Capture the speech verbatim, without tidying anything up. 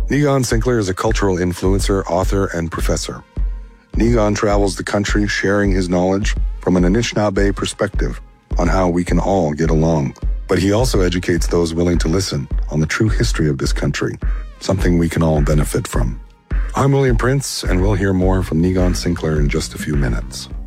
Niigaan Sinclair is a cultural influencer, author, and professor. Niigaan travels the country sharing his knowledge from an Anishinaabe perspective on how we can all get along. But he also educates those willing to listen on the true history of this country, something we can all benefit from. I'm William Prince, and we'll hear more from Niigaan Sinclair in just a few minutes.